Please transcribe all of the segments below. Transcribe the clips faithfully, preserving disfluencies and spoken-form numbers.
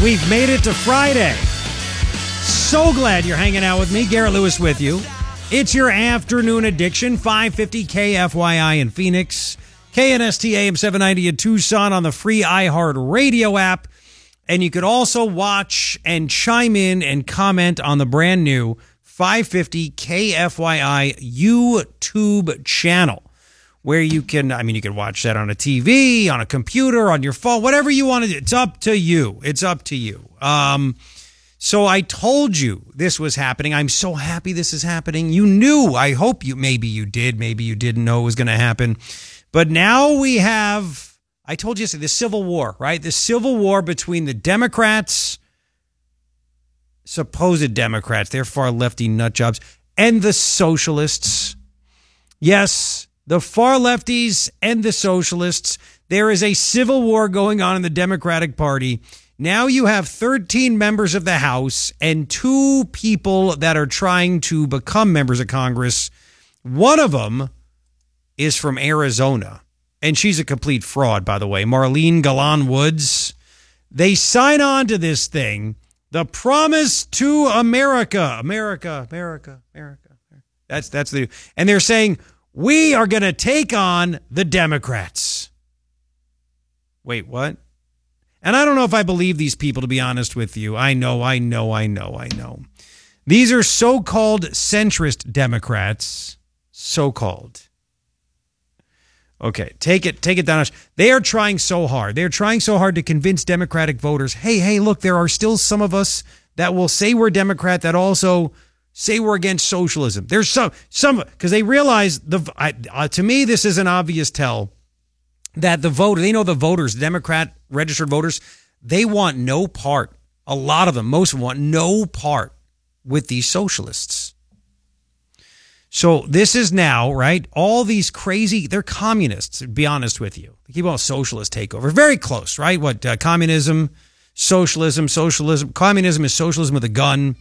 We've made it to Friday. So glad you're hanging out with me. Garrett Lewis with you. It's your afternoon addiction, five fifty K F Y I in Phoenix, K N S T A M seven ninety in Tucson on the free iHeart Radio app. And you could also watch and chime in and comment on the brand new five fifty K F Y I YouTube channel, where you can, I mean, you can watch that on a T V, on a computer, on your phone, whatever you want to do. It's up to you. It's up to you. Um, so I told you this was happening. I'm so happy this is happening. You knew. I hope you, maybe you did. Maybe you didn't know it was going to happen. But now we have, I told you yesterday, the Civil War, right? The Civil War between the Democrats, supposed Democrats, they're far lefty nut jobs, and the socialists. Yes, the far lefties and the socialists. There is a civil war going on in the Democratic Party. Now you have thirteen members of the House and two people that are trying to become members of Congress. One of them is from Arizona, and she's a complete fraud, by the way. Marlene Galan Woods. They sign on to this thing, the Promise to America. America, America, America. That's, that's the, and they're saying, we are going to take on the Democrats. Wait, what? And I don't know if I believe these people, to be honest with you. I know, I know, I know, I know. These are so-called centrist Democrats. So-called. Okay, take it, take it down. They are trying so hard. They're trying so hard to convince Democratic voters, hey, hey, look, there are still some of us that will say we're Democrat that also say we're against socialism. There's some, some, because they realize, the I, uh, to me, this is an obvious tell that the voter, they know the voters, Democrat registered voters, they want no part. A lot of them, most of them want no part with these socialists. So this is now, right? All these crazy, they're communists, to be honest with you. They keep on socialist takeover. Very close, right? What, uh, communism, socialism, socialism. Communism is socialism with a gun.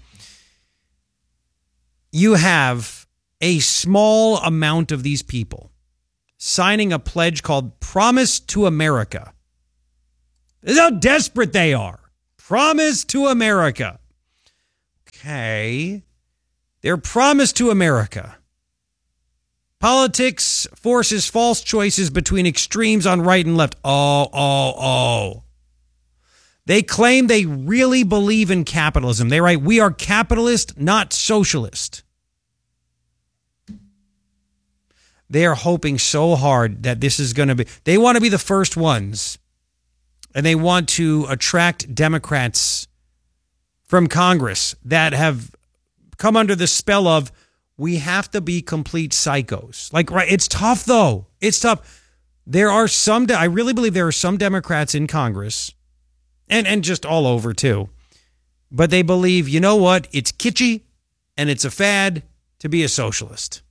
You have a small amount of these people signing a pledge called Promise to America. This is how desperate they are. Promise to America. Okay. Their promise to America. Politics forces false choices between extremes on right and left. Oh, oh, oh. They claim they really believe in capitalism. They write, we are capitalist, not socialist. They are hoping so hard that this is going to be, they want to be the first ones, and they want to attract Democrats from Congress that have come under the spell of, we have to be complete psychos. Like, right, it's tough though. It's tough. There are some, I really believe there are some Democrats in Congress and, and just all over too, but they believe, you know what? It's kitschy and it's a fad to be a socialist.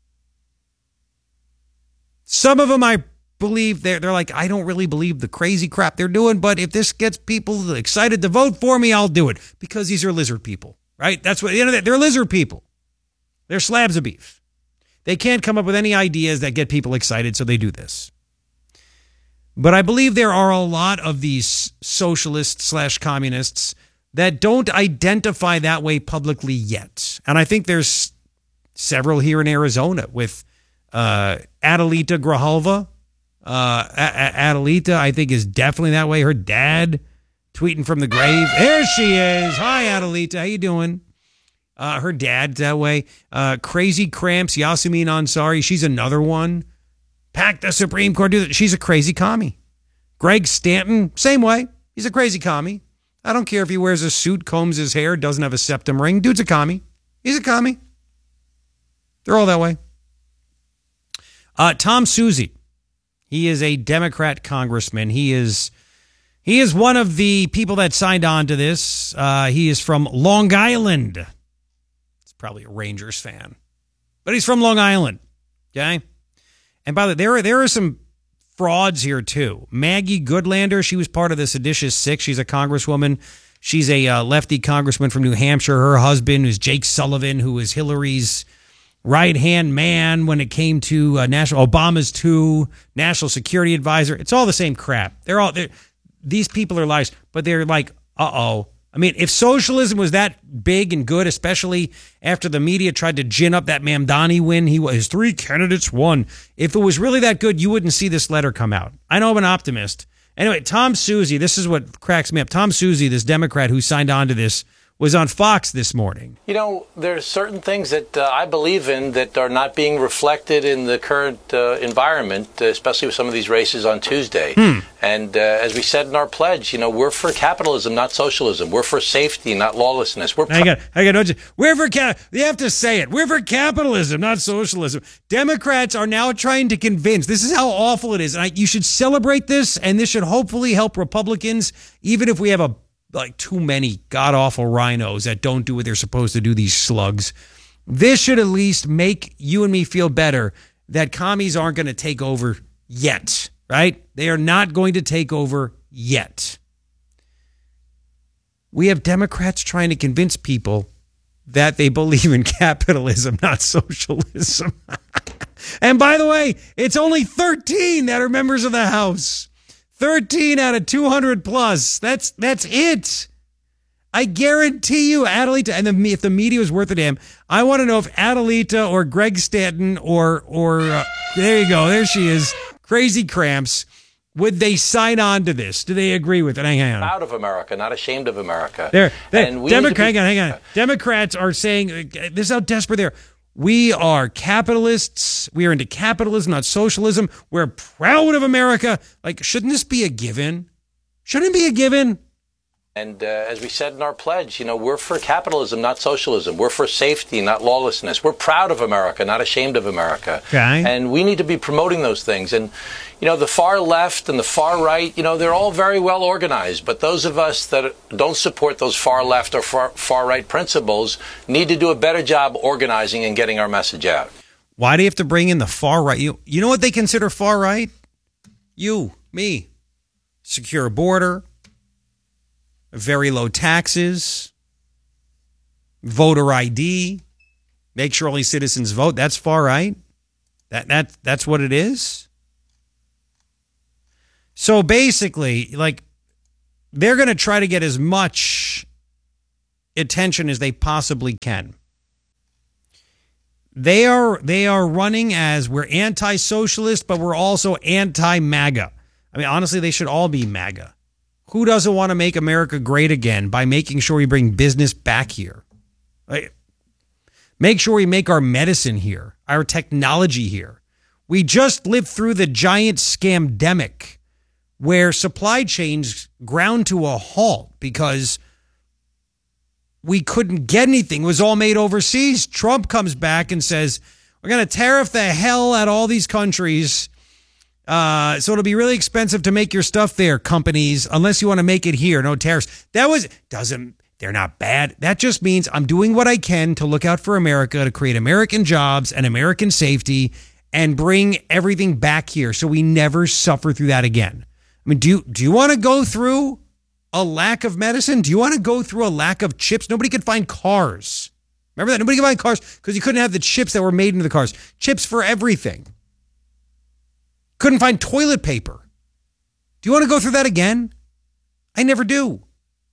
Some of them, I believe, they're, they're like, I don't really believe the crazy crap they're doing, but if this gets people excited to vote for me, I'll do it. Because these are lizard people, right? That's what, you know, they're lizard people. They're slabs of beef. They can't come up with any ideas that get people excited, so they do this. But I believe there are a lot of these socialists slash communists that don't identify that way publicly yet. And I think there's several here in Arizona with Uh, Adelita Grijalva. Uh, A- A- Adelita, I think, is definitely that way. Her dad tweeting from the grave. There she is. Hi, Adelita. How you doing? Uh, her dad's that way. Uh, Crazy Cramps, Yasemin Ansari. She's another one. Pack the Supreme Court. She's a crazy commie. Greg Stanton, same way. He's a crazy commie. I don't care if he wears a suit, combs his hair, doesn't have a septum ring. Dude's a commie. He's a commie. They're all that way. Uh, Tom Suozzi, he is a Democrat congressman. He is he is one of the people that signed on to this. Uh, he is from Long Island. He's probably a Rangers fan, but he's from Long Island. Okay, and by the way, there are there are some frauds here too. Maggie Goodlander, she was part of the Seditious Six. She's a congresswoman. She's a uh, lefty congressman from New Hampshire. Her husband is Jake Sullivan, who is Hillary's right-hand man when it came to uh, national Obama's two national security advisor. It's all the same crap. They're all they're, these people are liars, but they're like, uh-oh, I mean, if socialism was that big and good, especially after the media tried to gin up that Mamdani win, he was three candidates won. If it was really that good, you wouldn't see this letter come out. I know I'm an optimist. Anyway, Tom Suozzi, this is what cracks me up. Tom Suozzi, this Democrat who signed on to this, was on Fox this morning. You know, there's certain things that uh, I believe in that are not being reflected in the current uh, environment, uh, especially with some of these races on Tuesday. Hmm. And uh, as we said in our pledge, you know, we're for capitalism, not socialism. We're for safety, not lawlessness. We're. Pro- I got, I got. Don't you, we're for cap. You have to say it. We're for capitalism, not socialism. Democrats are now trying to convince. This is how awful it is, and I, you should celebrate this. And this should hopefully help Republicans, even if we have a. like too many god-awful rhinos that don't do what they're supposed to do, these slugs. This should at least make you and me feel better that commies aren't going to take over yet, right? They are not going to take over yet. We have Democrats trying to convince people that they believe in capitalism, not socialism. And by the way, it's only thirteen that are members of the House. thirteen out of two hundred plus. That's that's it. I guarantee you, Adelita, and the, if the media was worth a damn, I want to know if Adelita or Greg Stanton or, or uh, there you go, there she is, Crazy Cramps, would they sign on to this? Do they agree with it? Hang on. Proud of America, not ashamed of America. There, there and we Democrat, be- hang on, hang on. Democrats are saying, this is how desperate they are. We are capitalists. We are into capitalism, not socialism. We're proud of America. Like, shouldn't this be a given? Shouldn't it be a given? And uh, as we said in our pledge, you know, we're for capitalism, not socialism. We're for safety, not lawlessness. We're proud of America, not ashamed of America. Okay. And we need to be promoting those things. And, you know, the far left and the far right, you know, they're all very well organized. But those of us that don't support those far left or far, far right principles need to do a better job organizing and getting our message out. Why do you have to bring in the far right? You, you know what they consider far right? You, me. Secure border. Very low taxes, voter I D, make sure only citizens vote. That's far right. That that that's what it is. So basically, like, they're going to try to get as much attention as they possibly can. They are they are running as we're anti-socialist, but we're also anti-MAGA. I mean, honestly, they should all be MAGA. Who doesn't want to make America great again by making sure we bring business back here? Like, make sure we make our medicine here, our technology here. We just lived through the giant scamdemic where supply chains ground to a halt because we couldn't get anything. It was all made overseas. Trump comes back and says, we're going to tariff the hell out of all these countries. Uh, so it'll be really expensive to make your stuff there, companies, unless you want to make it here. No tariffs. That was, doesn't, they're not bad. That just means I'm doing what I can to look out for America, to create American jobs and American safety and bring everything back here so we never suffer through that again. I mean, do you, do you want to go through a lack of medicine? Do you want to go through a lack of chips? Nobody could find cars. Remember that? Nobody could find cars because you couldn't have the chips that were made into the cars. Chips for everything. Couldn't find toilet paper. Do you want to go through that again? I never do.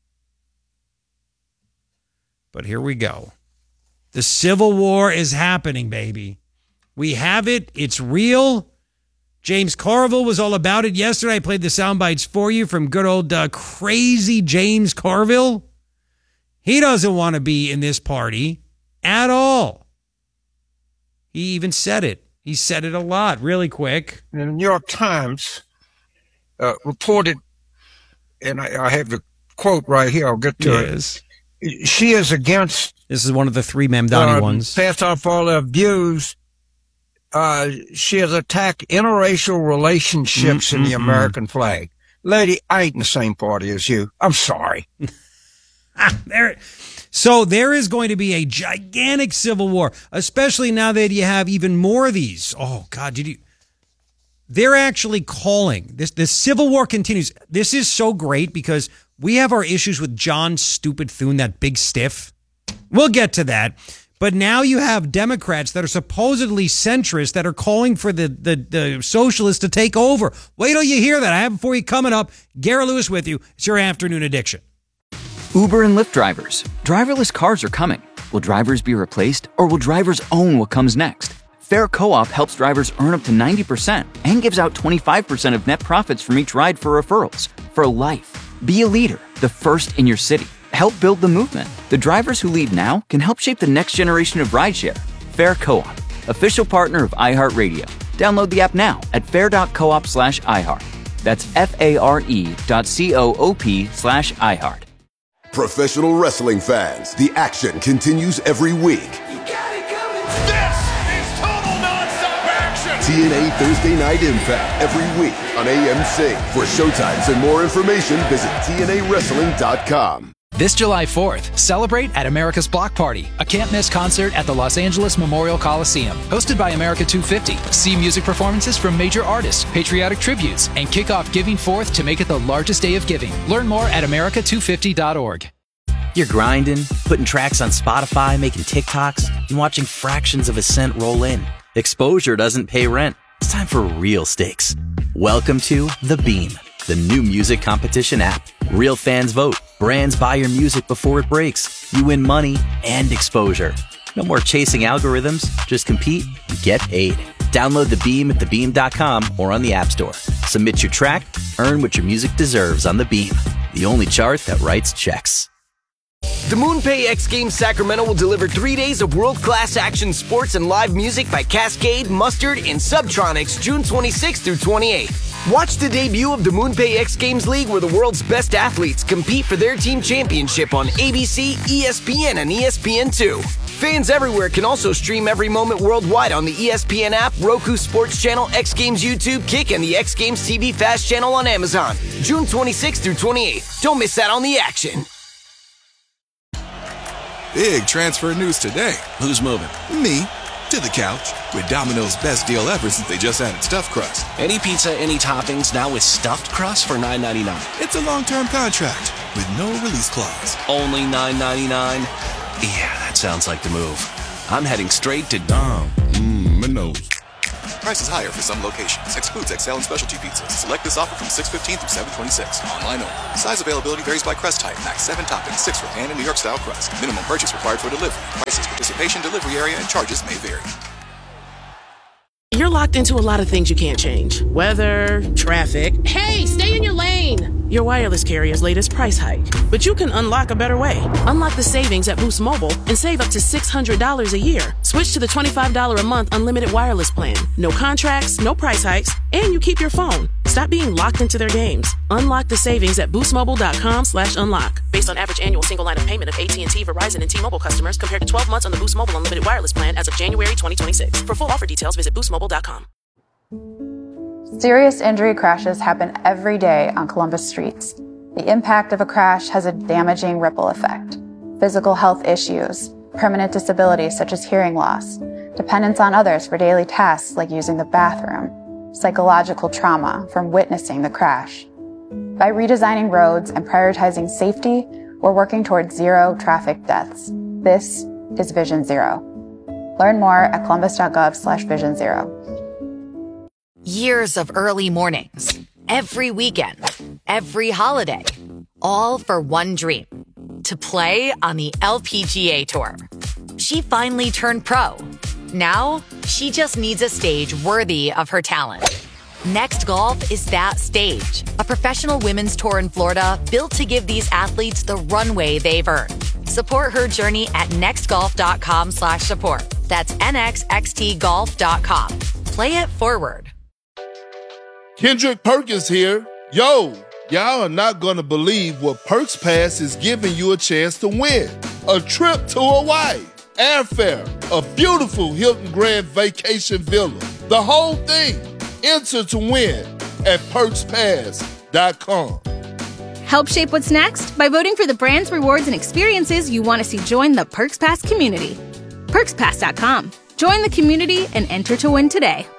But here we go. The Civil War is happening, baby. We have it. It's real. James Carville was all about it yesterday. I played the sound bites for you from good old uh, crazy James Carville. He doesn't want to be in this party at all. He even said it. He said it a lot, really quick. The New York Times uh, reported, and I, I have the quote right here. I'll get to yes. it. She is against. This is one of the three Mamdani uh, ones. Pass off all their views. Uh, she has attacked interracial relationships mm-hmm. in the American flag. Lady, I ain't in the same party as you. I'm sorry. there. So there is going to be a gigantic civil war, especially now that you have even more of these. Oh, God, did you? They're actually calling this. The civil war continues. This is so great because we have our issues with John Stupid Thune, that big stiff. We'll get to that. But now you have Democrats that are supposedly centrist that are calling for the, the, the socialists to take over. Wait till you hear that. I have it for you coming up. Garrett Lewis with you. It's your afternoon addiction. Uber and Lyft drivers. Driverless cars are coming. Will drivers be replaced, or will drivers own what comes next? Fair Co-op helps drivers earn up to ninety percent and gives out twenty-five percent of net profits from each ride for referrals. For life. Be a leader, the first in your city. Help build the movement. The drivers who lead now can help shape the next generation of rideshare. Fair Co-op, official partner of iHeartRadio. Download the app now at fair.coop slash iHeart. That's F-A-R-E dot C-O-O-P slash iHeart. Professional wrestling fans, the action continues every week. You got it coming. This is total nonstop action. T N A Thursday Night Impact every week on A M C. For showtimes and more information, visit T N A wrestling dot com. This July fourth, celebrate at America's Block Party, a can't-miss concert at the Los Angeles Memorial Coliseum. Hosted by America two fifty. See music performances from major artists, patriotic tributes, and kick off Giving Fourth to make it the largest day of giving. Learn more at America two fifty dot org. You're grinding, putting tracks on Spotify, making TikToks, and watching fractions of a cent roll in. Exposure doesn't pay rent. It's time for real stakes. Welcome to The Beam, the new music competition app. Real fans vote. Brands buy your music before it breaks. You win money and exposure. No more chasing algorithms. Just compete and get paid. Download The Beam at the beam dot com or on the App Store. Submit your track. Earn what your music deserves on The Beam, the only chart that writes checks. The MoonPay X Games Sacramento will deliver three days of world-class action sports and live music by Cascade, Mustard, and Subtronics June twenty-sixth through twenty-eighth. Watch the debut of the MoonPay X Games League, where the world's best athletes compete for their team championship on A B C, E S P N, and E S P N two. Fans everywhere can also stream every moment worldwide on the E S P N app, Roku Sports Channel, X Games YouTube, Kick, and the X Games T V Fast Channel on Amazon. June twenty-sixth through twenty-eighth. Don't miss out on the action. Big transfer news today. Who's moving? Me. To the couch. With Domino's best deal ever since they just added stuffed crust. Any pizza, any toppings, now with stuffed crust for nine ninety-nine. It's a long-term contract with no release clause. Only nine ninety-nine? Yeah, that sounds like the move. I'm heading straight to Dom. Mmm, my nose. Prices higher for some locations. Excludes X L and specialty pizzas. Select this offer from six fifteen through seven twenty-six. Online only. Size availability varies by crust type. Max seven toppings, six for pan and New York style crust. Minimum purchase required for delivery. Prices, participation, delivery area, and charges may vary. You're locked into a lot of things you can't change. Weather, traffic. Hey, stay in your lane! Your wireless carrier's latest price hike. But you can unlock a better way. Unlock the savings at Boost Mobile and save up to six hundred dollars a year. Switch to the twenty-five dollars a month unlimited wireless plan. No contracts, no price hikes, and you keep your phone. Stop being locked into their games. Unlock the savings at boostmobile.com slash unlock. Based on average annual single line of payment of A T and T, Verizon, and T-Mobile customers compared to twelve months on the Boost Mobile unlimited wireless plan as of January twenty twenty-six. For full offer details, visit boost mobile dot com. Serious injury crashes happen every day on Columbus streets. The impact of a crash has a damaging ripple effect. Physical health issues, permanent disabilities such as hearing loss, dependence on others for daily tasks like using the bathroom, psychological trauma from witnessing the crash. By redesigning roads and prioritizing safety, we're working towards zero traffic deaths. This is Vision Zero. Learn more at columbus.gov slash vision zero. Years of early mornings, every weekend, every holiday, all for one dream, to play on the L P G A Tour. She finally turned pro. Now, she just needs a stage worthy of her talent. Next Golf is that stage, a professional women's tour in Florida built to give these athletes the runway they've earned. Support her journey at nextgolf.com slash support. That's nxxtgolf dot com. Play it forward. Kendrick Perkins here. Yo, y'all are not gonna believe what Perks Pass is giving you a chance to win. A trip to Hawaii, airfare, a beautiful Hilton Grand Vacation Villa, the whole thing. Enter to win at perks pass dot com. Help shape what's next by voting for the brands, rewards, and experiences you want to see join the Perks Pass community. perks pass dot com. Join the community and enter to win today.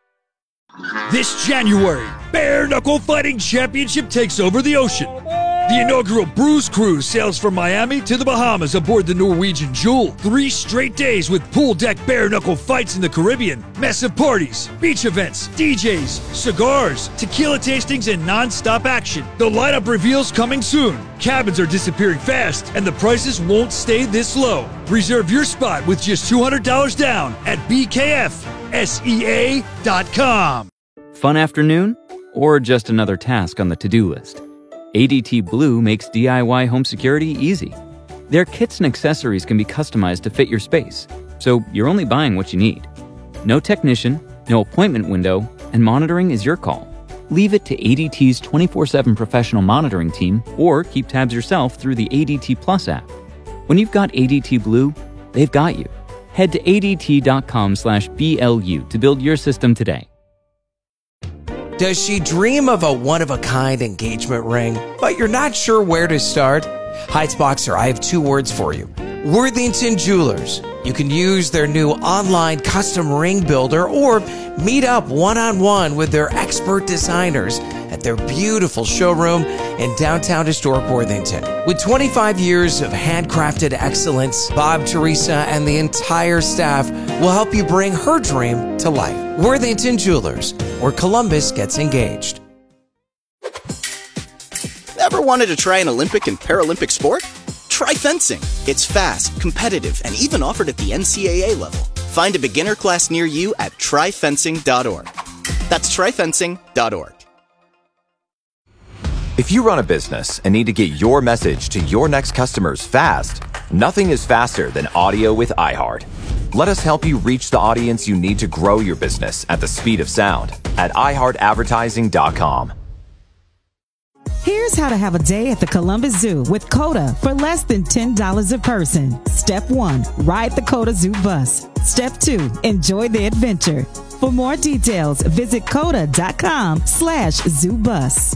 This January, Bare Knuckle Fighting Championship takes over the ocean. The inaugural Bruise Cruise sails from Miami to the Bahamas aboard the Norwegian Jewel. Three straight days with pool deck bare-knuckle fights in the Caribbean, massive parties, beach events, D Js, cigars, tequila tastings, and non-stop action. The lineup reveals coming soon. Cabins are disappearing fast, and the prices won't stay this low. Reserve your spot with just two hundred dollars down at B K F S E A dot com. Fun afternoon? Or just another task on the to-do list? A D T Blue makes D I Y home security easy. Their kits and accessories can be customized to fit your space, so you're only buying what you need. No technician, no appointment window, and monitoring is your call. Leave it to A D T's twenty-four seven professional monitoring team, or keep tabs yourself through the A D T Plus app. When you've got A D T Blue, they've got you. Head to A D T dot com slash B L U to build your system today. Does she dream of a one-of-a-kind engagement ring, but you're not sure where to start? Heights Boxer, I have two words for you. Worthington Jewelers. You can use their new online custom ring builder or meet up one-on-one with their expert designers at their beautiful showroom in downtown historic Worthington. With twenty-five years of handcrafted excellence, Bob, Teresa, and the entire staff will help you bring her dream to life. Worthington Jewelers, where Columbus gets engaged. Ever wanted to try an Olympic and Paralympic sport? Try fencing. It's fast, competitive, and even offered at the N C A A level. Find a beginner class near you at try fencing dot org. That's try fencing dot org. If you run a business and need to get your message to your next customers fast, nothing is faster than audio with iHeart. Let us help you reach the audience you need to grow your business at the speed of sound at i heart advertising dot com. Here's how to have a day at the Columbus Zoo with COTA for less than ten dollars a person. Step one, ride the COTA Zoo bus. Step two, enjoy the adventure. For more details, visit COTA dot com slash zoo bus.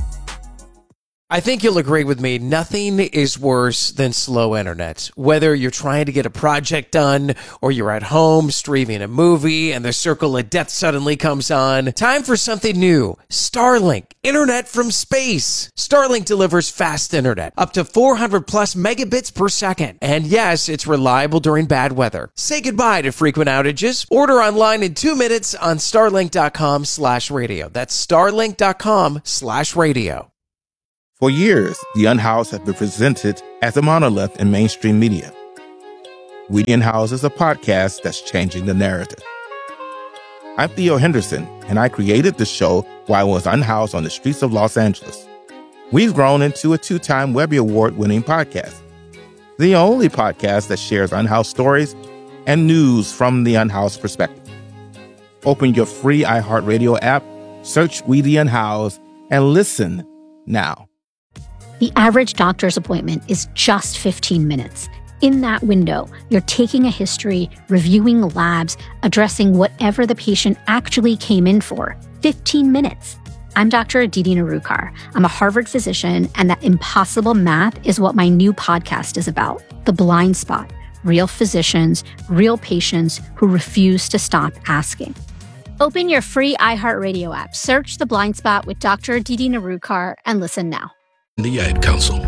I think you'll agree with me, nothing is worse than slow internet. Whether you're trying to get a project done or you're at home streaming a movie and the circle of death suddenly comes on, time for something new. Starlink, internet from space. Starlink delivers fast internet, up to four hundred plus megabits per second. And yes, it's reliable during bad weather. Say goodbye to frequent outages. Order online in two minutes on starlink dot com slash radio. That's starlink dot com slash radio. For years, The Unhoused has been presented as a monolith in mainstream media. We The Unhoused is a podcast that's changing the narrative. I'm Theo Henderson, and I created the show while I was unhoused on the streets of Los Angeles. We've grown into a two-time Webby Award-winning podcast, the only podcast that shares unhoused stories and news from the unhoused perspective. Open your free iHeartRadio app, search We The Unhoused, and listen now. The average doctor's appointment is just fifteen minutes. In that window, you're taking a history, reviewing labs, addressing whatever the patient actually came in for. fifteen minutes. I'm Doctor Aditi Narukar. I'm a Harvard physician, and that impossible math is what my new podcast is about. The Blind Spot. Real physicians, real patients who refuse to stop asking. Open your free iHeartRadio app, search The Blind Spot with Doctor Aditi Narukar, and listen now. The Ad Council.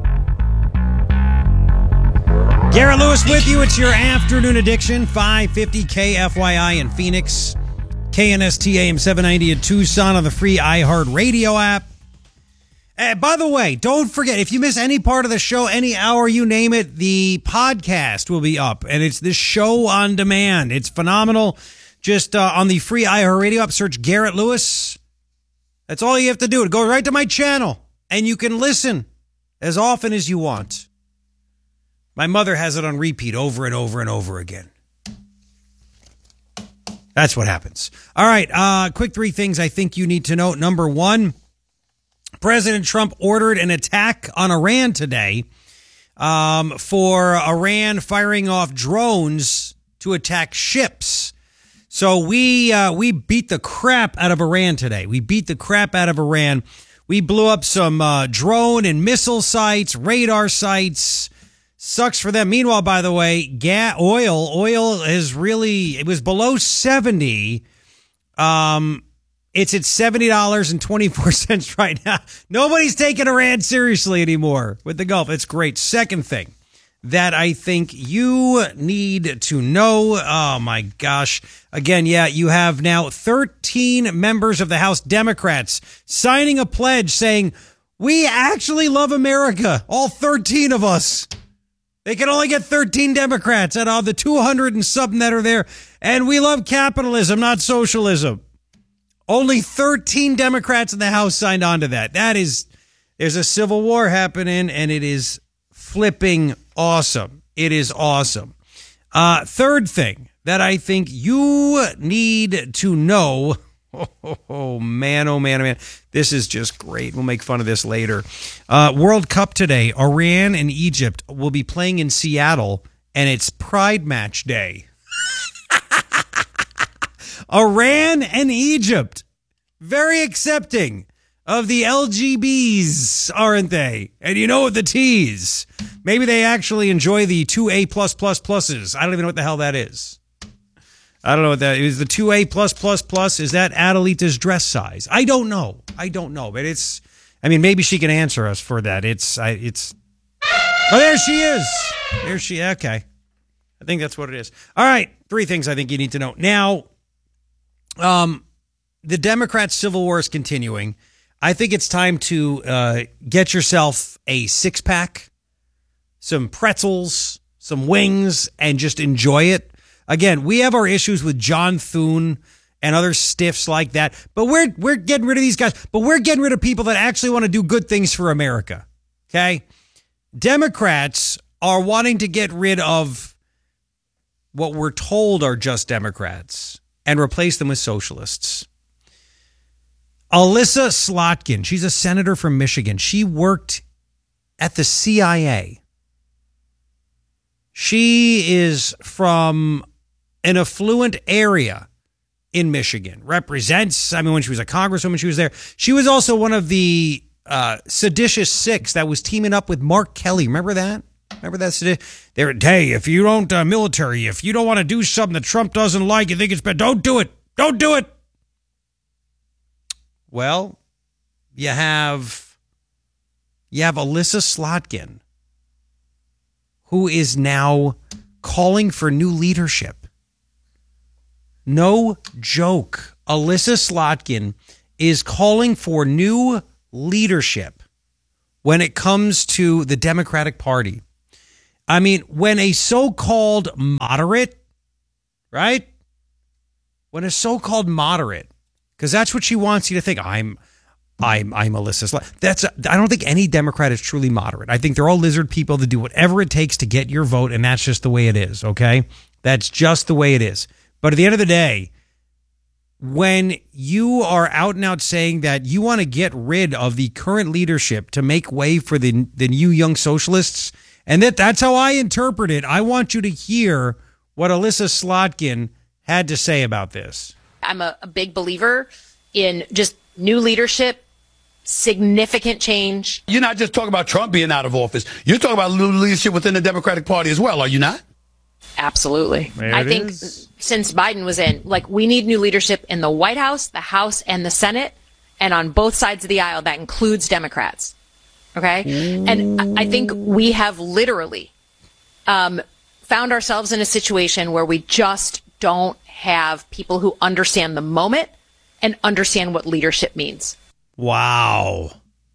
Garrett Lewis with you. It's your afternoon addiction. five fifty K F Y I in Phoenix. K N S T A M seven ninety in Tucson on the free iHeartRadio app. Uh, by the way, don't forget, if you miss any part of the show, any hour, you name it, the podcast will be up. And it's this show on demand. It's phenomenal. Just uh, on the free iHeartRadio app, search Garrett Lewis. That's all you have to do. It goes right to my channel. And you can listen as often as you want. My mother has it on repeat over and over and over again. That's what happens. All right, uh, quick three things I think you need to know. Number one, President Trump ordered an attack on Iran today um, for Iran firing off drones to attack ships. So we uh, we beat the crap out of Iran today. We beat the crap out of Iran. We blew up some uh, drone and missile sites, radar sites. Sucks for them. Meanwhile, by the way, gas, oil, oil is really, it was below seventy um, It's at seventy dollars and twenty-four cents right now. Nobody's taking Iran seriously anymore with the Gulf. It's great. Second thing that I think you need to know. Oh, my gosh. Again, yeah, you have now thirteen members of the House Democrats signing a pledge saying, we actually love America. All thirteen of us. They can only get thirteen Democrats out of the two hundred and something that are there. And we love capitalism, not socialism. Only thirteen Democrats in the House signed on to that. That is, there's a civil war happening, and it is flipping awesome. It is awesome. Uh, third thing that I think you need to know. Oh, oh, oh, man, oh, man, oh, man. This is just great. We'll make fun of this later. Uh, World Cup today. Iran and Egypt will be playing in Seattle, and it's Pride Match Day. Iran and Egypt. Very accepting of the L G Bs, aren't they? And you know what the T's. Maybe they actually enjoy the two A plus plus pluses. I don't even know what the hell that is. I don't know what that is. The two A plus plus plus, is that Adelita's dress size? I don't know. I don't know, but it's, I mean, maybe she can answer us for that. It's, I, it's, oh, there she is. There she, okay. I think that's what it is. All right. Three things I think you need to know. Now, um, the Democrats' civil war is continuing. I think it's time to uh, get yourself a six pack, some pretzels, some wings, and just enjoy it. Again, we have our issues with John Thune and other stiffs like that, but we're we're getting rid of these guys. But we're getting rid of people that actually want to do good things for America. Okay, Democrats are wanting to get rid of what we're told are just Democrats and replace them with socialists. Alyssa Slotkin, she's a senator from Michigan. She worked at the C I A. She is from an affluent area in Michigan, represents, I mean, when she was a congresswoman, she was there. She was also one of the uh, seditious six that was teaming up with Mark Kelly. Remember that? Remember that? They're, hey, if you don't, uh, military, if you don't want to do something that Trump doesn't like, you think it's bad, don't do it. Don't do it. Well, you have, you have Alyssa Slotkin, who is now calling for new leadership. No joke. Alyssa Slotkin is calling for new leadership when it comes to the Democratic Party. I mean, when a so-called moderate, right? When a so-called moderate, because that's what she wants you to think, I'm I'm I'm Alyssa Slotkin. That's a, I don't think any Democrat is truly moderate. I think they're all lizard people that do whatever it takes to get your vote, and that's just the way it is, okay? That's just the way it is. But at the end of the day, when you are out and out saying that you want to get rid of the current leadership to make way for the the new young socialists, and that that's how I interpret it, I want you to hear what Alyssa Slotkin had to say about this. I'm a, a big believer in just new leadership, significant change. You're not just talking about Trump being out of office. You're talking about new leadership within the Democratic Party as well, are you not? Absolutely. There I it think is. Since Biden was in, like, we need new leadership in the White House, the House, and the Senate, and on both sides of the aisle. That includes Democrats. Okay? And I I think we have literally um, found ourselves in a situation where we just don't have people who understand the moment and understand what leadership means. Wow.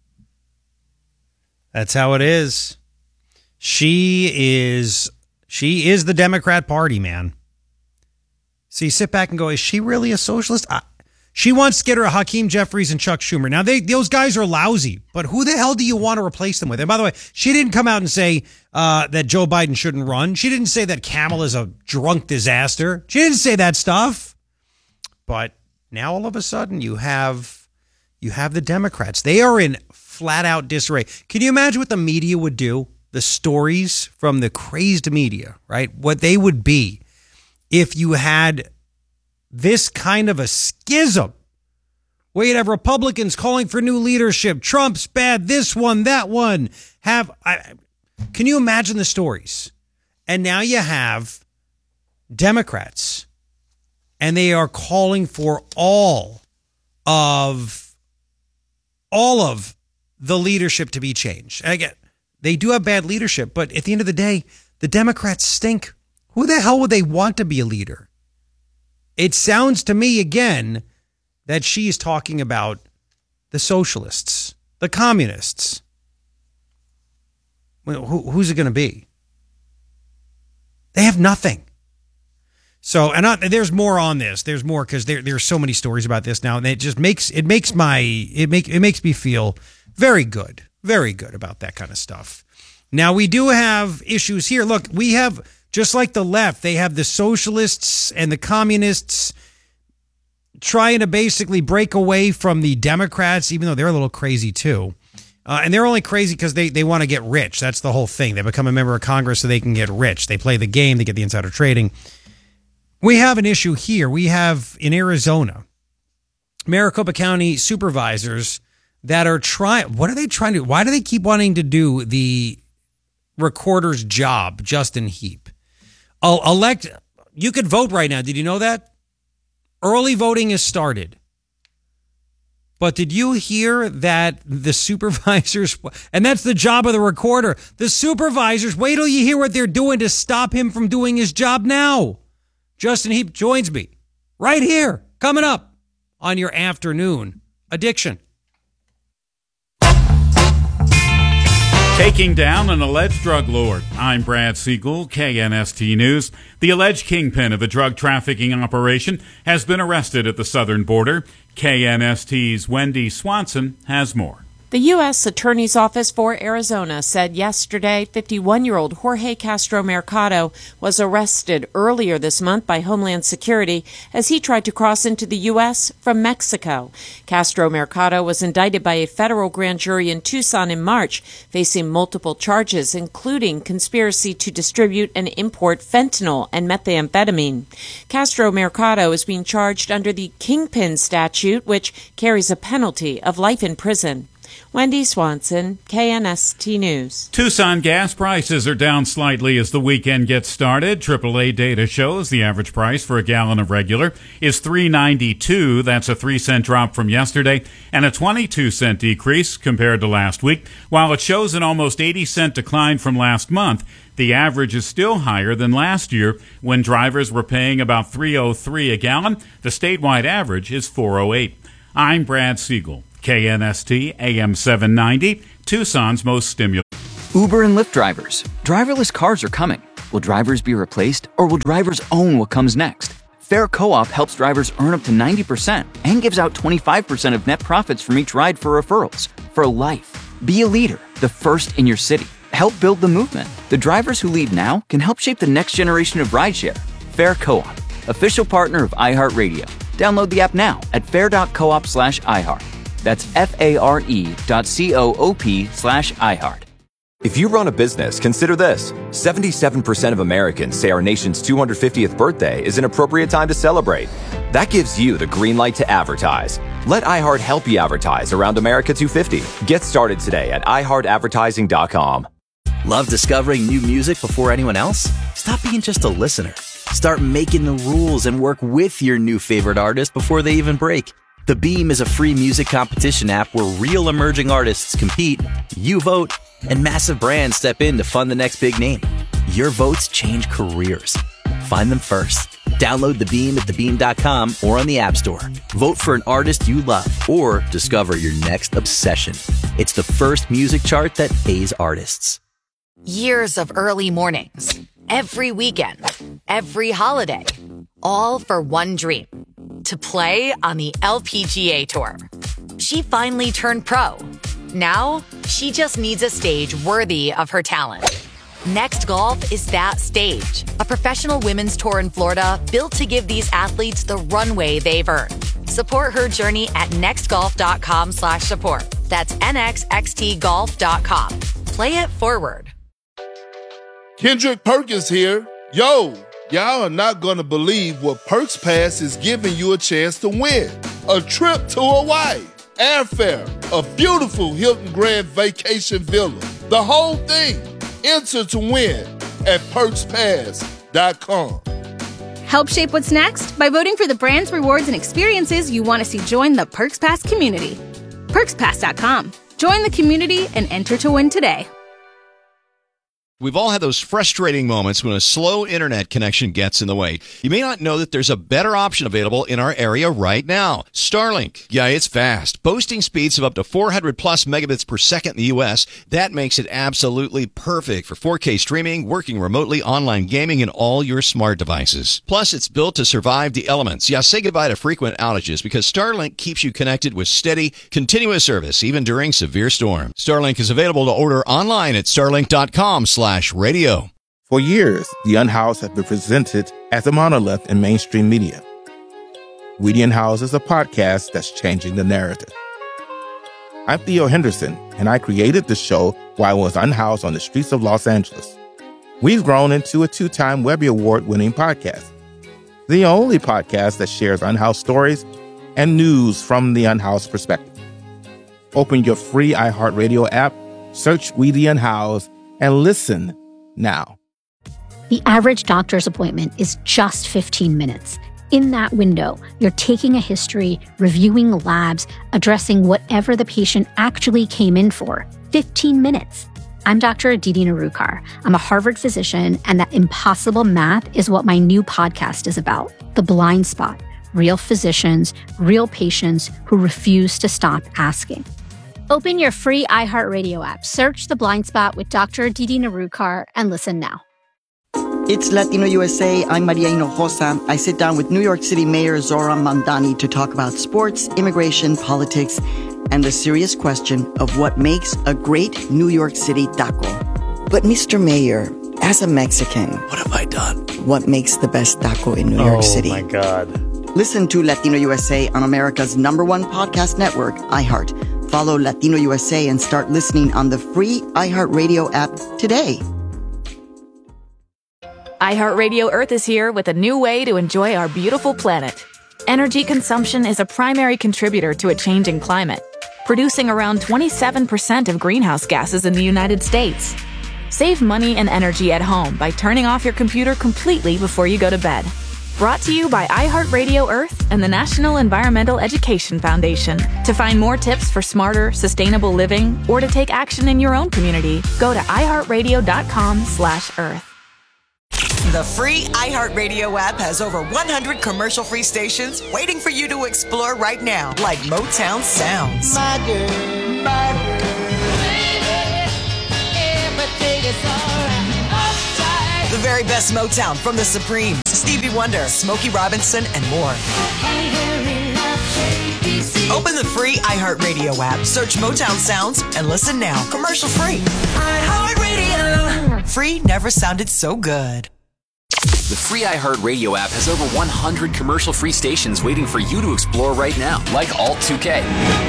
That's how it is. She is she is the Democrat Party, man. So you sit back and go, is she really a socialist? I, she wants to get her a Hakeem Jeffries and Chuck Schumer. Now, they those guys are lousy, but who the hell do you want to replace them with? And by the way, she didn't come out and say uh, that Joe Biden shouldn't run. She didn't say that Kamala is a drunk disaster. She didn't say that stuff. But now all of a sudden you have you have the Democrats. They are in flat out disarray. Can you imagine what the media would do? The stories from the crazed media, right? What they would be if you had this kind of a schism where you'd have Republicans calling for new leadership. Trump's bad. This one, that one. Have I, can you imagine the stories? And now you have Democrats, and they are calling for all of all of the leadership to be changed. And again, they do have bad leadership, but at the end of the day, the Democrats stink. Who the hell would they want to be a leader? It sounds to me, again, that she's talking about the socialists, the communists. Well, who, who's it going to be? They have nothing. So, and I, there's more on this. There's more because there there's so many stories about this now, and it just makes it makes my it make it makes me feel very good, very good about that kind of stuff. Now we do have issues here. Look, we have just like the left, they have the socialists and the communists trying to basically break away from the Democrats, even though they're a little crazy too. Uh, and they're only crazy because they, they want to get rich. That's the whole thing. They become a member of Congress so they can get rich. They play the game. They get the insider trading. We have an issue here. We have in Arizona, Maricopa County supervisors that are trying. What are they trying to do? Why do they keep wanting to do the recorder's job, Justin Heap? Oh, elect. You could vote right now. Did you know that? Early voting has started. But did you hear that the supervisors, and that's the job of the recorder, the supervisors, wait till you hear what they're doing to stop him from doing his job now. Justin Heap joins me right here, coming up on your afternoon addiction. Taking down an alleged drug lord. I'm Brad Siegel, K N S T News. The alleged kingpin of a drug trafficking operation has been arrested at the southern border. K N S T's Wendy Swanson has more. The U S Attorney's Office for Arizona said yesterday fifty-one-year-old Jorge Castro Mercado was arrested earlier this month by Homeland Security as he tried to cross into the U S from Mexico. Castro Mercado was indicted by a federal grand jury in Tucson in March, facing multiple charges, including conspiracy to distribute and import fentanyl and methamphetamine. Castro Mercado is being charged under the Kingpin statute, which carries a penalty of life in prison. Wendy Swanson, K N S T News. Tucson gas prices are down slightly as the weekend gets started. triple A data shows the average price for a gallon of regular is three ninety-two. That's a three cent drop from yesterday and a twenty-two cent decrease compared to last week. While it shows an almost eighty cent decline from last month, the average is still higher than last year when drivers were paying about three oh three a gallon. The statewide average is four oh eight. I'm Brad Siegel. K N S T A M seven ninety, Tucson's most stimulating. Uber and Lyft drivers. Driverless cars are coming. Will drivers be replaced, or will drivers own what comes next? Fair Co-op helps drivers earn up to ninety percent and gives out twenty-five percent of net profits from each ride for referrals. For life. Be a leader, the first in your city. Help build the movement. The drivers who lead now can help shape the next generation of rideshare. Fair Co-op, official partner of iHeartRadio. Download the app now at fair.coop slash iHeart. That's F-A-R-E dot C-O-O-P slash iHeart. If you run a business, consider this. seventy-seven percent of Americans say our nation's two hundred fiftieth birthday is an appropriate time to celebrate. That gives you the green light to advertise. Let iHeart help you advertise around America two fifty. Get started today at i heart advertising dot com. Love discovering new music before anyone else? Stop being just a listener. Start making the rules and work with your new favorite artist before they even break. The Beam is a free music competition app where real emerging artists compete, you vote, and massive brands step in to fund the next big name. Your votes change careers. Find them first. Download The Beam at the beam dot com or on the App Store. Vote for an artist you love or discover your next obsession. It's the first music chart that pays artists. Years of early mornings, every weekend, every holiday, all for one dream. To play on the L P G A Tour. She finally turned pro. Now, she just needs a stage worthy of her talent. Next Golf is that stage. A professional women's tour in Florida built to give these athletes the runway they've earned. Support her journey at nextgolf.com slash support. That's N X X T golf dot com. Play it forward. Kendrick Perkins here. Yo, y'all are not going to believe what Perks Pass is giving you a chance to win. A trip to Hawaii, airfare, a beautiful Hilton Grand Vacation Villa. The whole thing. Enter to win at perks pass dot com. Help shape what's next by voting for the brands, rewards, and experiences you want to see join the Perks Pass community. Perks Pass dot com. Join the community and enter to win today. We've all had those frustrating moments when a slow internet connection gets in the way. You may not know that there's a better option available in our area right now. Starlink. Yeah, it's fast. Boasting speeds of up to four hundred plus megabits per second in the U S. That makes it absolutely perfect for four K streaming, working remotely, online gaming, and all your smart devices. Plus, it's built to survive the elements. Yeah, say goodbye to frequent outages because Starlink keeps you connected with steady, continuous service, even during severe storms. Starlink is available to order online at starlink dot com slash radio. For years, the Unhoused have been presented as a monolith in mainstream media. We the Unhoused is a podcast that's changing the narrative. I'm Theo Henderson, and I created the show while I was unhoused on the streets of Los Angeles. We've grown into a two-time Webby Award-winning podcast, the only podcast that shares unhoused stories and news from the unhoused perspective. Open your free iHeartRadio app, search We the Unhoused, and listen now. The average doctor's appointment is just fifteen minutes. In that window, you're taking a history, reviewing labs, addressing whatever the patient actually came in for. fifteen minutes. I'm Doctor Aditi Narukar. I'm a Harvard physician, and that impossible math is what my new podcast is about. The Blind Spot. Real physicians, real patients who refuse to stop asking. Open your free iHeartRadio app, search The Blind Spot with Doctor Aditi Narukar, and listen now. It's Latino U S A. I'm Maria Hinojosa. I sit down with New York City Mayor Zoran Mandani to talk about sports, immigration, politics, and the serious question of what makes a great New York City taco. But Mister Mayor, as a Mexican, what have I done? What makes the best taco in New York City? Oh, my God. Listen to Latino U S A on America's number one podcast network, iHeart. Follow Latino U S A and start listening on the free iHeartRadio app today. iHeartRadio Earth is here with a new way to enjoy our beautiful planet. Energy consumption is a primary contributor to a changing climate, producing around twenty-seven percent of greenhouse gases in the United States. Save money and energy at home by turning off your computer completely before you go to bed. Brought to you by iHeartRadio Earth and the National Environmental Education Foundation. To find more tips for smarter, sustainable living, or to take action in your own community, go to iHeartRadio.com slash Earth. The free iHeartRadio app has over one hundred commercial-free stations waiting for you to explore right now, like Motown Sounds. My girl, my girl, baby, everything is all right. The very best Motown from the Supremes, Stevie Wonder, Smokey Robinson, and more. Open the free iHeartRadio app, search Motown Sounds, and listen now. Commercial free. iHeartRadio. Free never sounded so good. The free iHeartRadio app has over one hundred commercial-free stations waiting for you to explore right now, like Alt two K.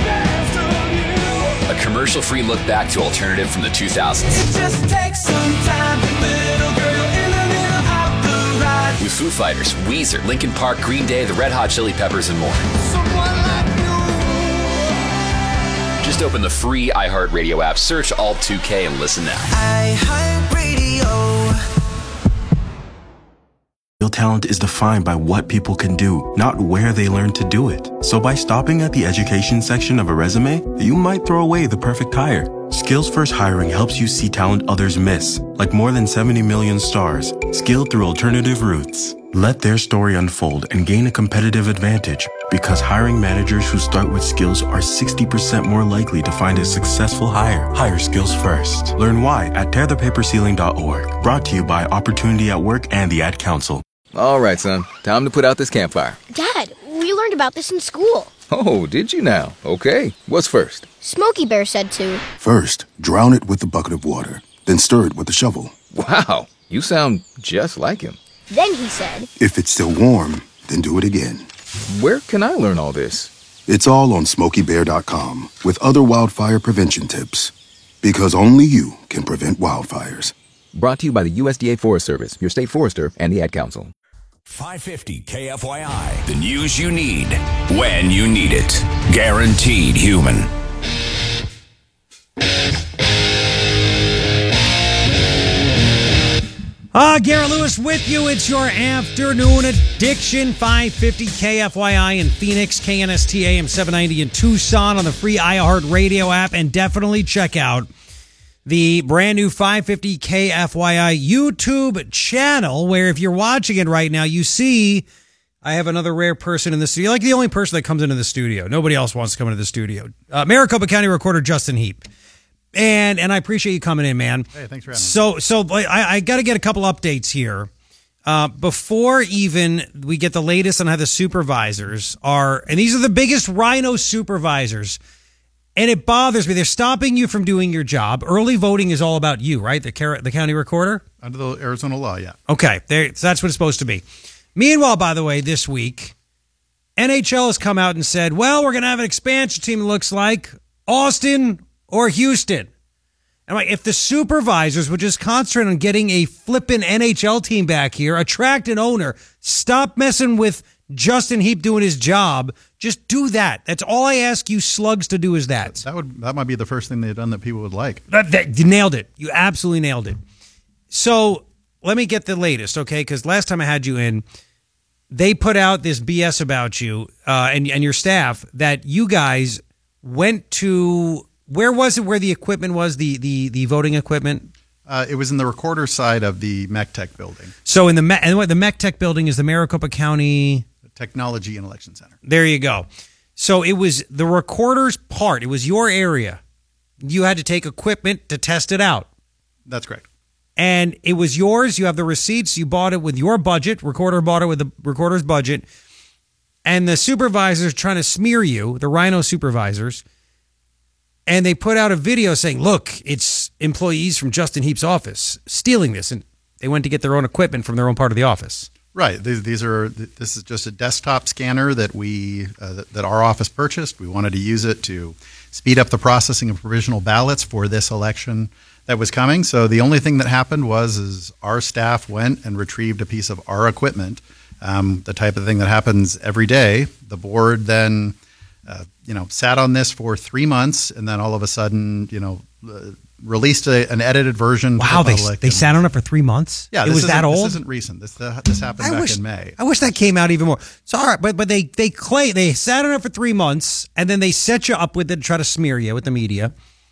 A commercial-free look back to alternative from the two thousands. It just takes some time, little girl in the middle of the ride. With Foo Fighters, Weezer, Linkin Park, Green Day, the Red Hot Chili Peppers, and more. Someone like you. Just open the free iHeartRadio app, search Alt two K, and listen now. iHeartRadio. Real talent is defined by what people can do, not where they learn to do it. So by stopping at the education section of a resume, you might throw away the perfect hire. Skills First Hiring helps you see talent others miss, like more than seventy million stars, skilled through alternative routes. Let their story unfold and gain a competitive advantage, because hiring managers who start with skills are sixty percent more likely to find a successful hire. Hire skills first. Learn why at tear the paper ceiling dot org. Brought to you by Opportunity at Work and the Ad Council. All right, son. Time to put out this campfire. Dad, we learned about this in school. Oh, did you now? Okay. What's first? Smokey Bear said to. First, drown it with a bucket of water. Then stir it with a shovel. Wow. You sound just like him. Then he said. If it's still warm, then do it again. Where can I learn all this? It's all on smokey bear dot com with other wildfire prevention tips. Because only you can prevent wildfires. Brought to you by the U S D A Forest Service, your state forester, and the Ad Council. five fifty K F Y I. The news you need when you need it. Guaranteed human. Uh, Garrett Lewis with you. It's your afternoon addiction. five fifty K F Y I in Phoenix, K N S T A M seven ninety in Tucson on the free iHeartRadio app. And definitely check out the brand new five fifty K F Y I YouTube channel, where if you're watching it right now, you see I have another rare person in the studio, like the only person that comes into the studio. Nobody else wants to come into the studio. Uh, Maricopa County Recorder Justin Heap. And and I appreciate you coming in, man. Hey, thanks for having so, me. So I, I got to get a couple updates here. Uh, before even we get the latest on how the supervisors are, and these are the biggest rhino supervisors, and it bothers me. They're stopping you from doing your job. Early voting is all about you, right? The, the county recorder? Under the Arizona law, yeah. Okay, there, so that's what it's supposed to be. Meanwhile, by the way, this week, N H L has come out and said, well, we're going to have an expansion team, it looks like. Austin or Houston. And I'm like, if the supervisors would just concentrate on getting a flippin' N H L team back here, attract an owner, stop messing with Justin Heap doing his job, just do that. That's all I ask you slugs to do is that. That would that might be the first thing they've done that people would like. That, that, you nailed it. You absolutely nailed it. So let me get the latest, okay? Because last time I had you in, they put out this B S about you uh, and, and your staff that you guys went to... Where was it where the equipment was, the the, the voting equipment? Uh, it was in the recorder side of the MECTEC building. So in the and what the MECTEC building is the Maricopa County... Technology and Election Center. There you go. So it was the recorder's part. It was your area. You had to take equipment to test it out. That's correct. And it was yours. You have the receipts. You bought it with your budget. Recorder bought it with the recorder's budget. And the supervisors trying to smear you, the rhino supervisors... And they put out a video saying, look, it's employees from Justin Heap's office stealing this. And they went to get their own equipment from their own part of the office. Right. These, these are. This is just a desktop scanner that we uh, that, that our office purchased. We wanted to use it to speed up the processing of provisional ballots for this election that was coming. So the only thing that happened was is our staff went and retrieved a piece of our equipment, um, the type of thing that happens every day. The board then... Uh, you know, sat on this for three months and then all of a sudden, you know, uh, released a, an edited version. Wow, to the they public. they sat on it for three months? Yeah, it this was that isn't- old? This isn't recent. This uh, this happened I back wish, in May. I wish that came out even more. So, all right, but, but they, they, clay, they sat on it for three months and then they set you up with it to try to smear you with the media.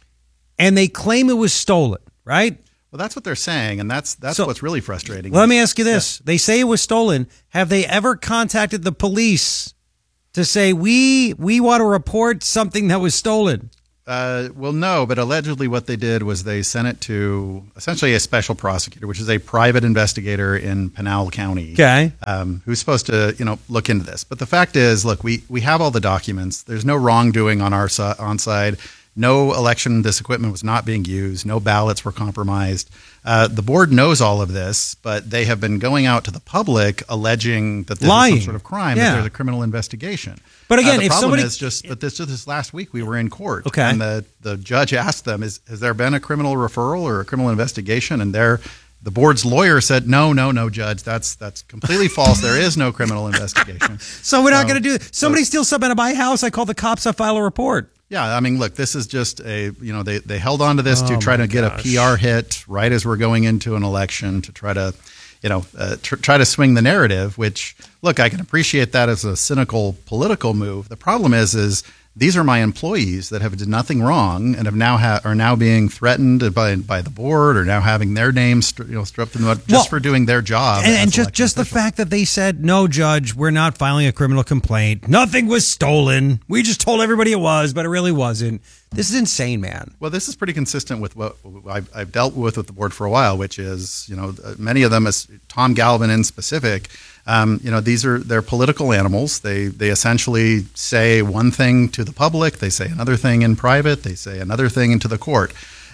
And they claim it was stolen, right? Well, that's what they're saying, and that's that's So- what's really frustrating. Let me ask you this. They say it was stolen. Have they ever contacted the police to say, we we want to report something that was stolen? Uh, well, no, but allegedly what they did was they sent it to essentially a special prosecutor, which is a private investigator in Pinal County. Okay. Um, who's supposed to, you know, look into this. But the fact is, look, we, we have all the documents. There's no wrongdoing on our si- on side. No election, this equipment was not being used. No ballots were compromised. Uh, the board knows all of this, but they have been going out to the public alleging that this Lying. is some sort of crime, Yeah. that there's a criminal investigation. But again, uh, the if problem somebody- is just, but this just this last week we were in court, Okay. and the the judge asked them, "Is has there been a criminal referral or a criminal investigation?" And their the board's lawyer said, "No, no, no, judge, that's that's completely false. There is no criminal investigation." So we're not going to do it. Somebody steals something at my house, I call the cops, I file a report. Yeah, I mean, look, this is just a, you know, they, they held on to this Oh, to try my to get gosh. a P R hit right as we're going into an election to try to, you know, uh, tr- try to swing the narrative, which, look, I can appreciate that as a cynical political move. The problem is, is these are my employees that have done nothing wrong and have now ha- are now being threatened by by the board, or now having their names st- you know stripped in the mud just Well, for doing their job. And, as and just, elected just the officials. fact that they said, no, Judge, we're not filing a criminal complaint. Nothing was stolen. We just told everybody it was, but it really wasn't. This is insane, man. Well, this is pretty consistent with what I've, I've dealt with with the board for a while, which is, you know, many of them, as Tom Galvin in specific, um, you know, these are they're political animals. They they essentially say one thing to the public, they say another thing in private, they say another thing into the court.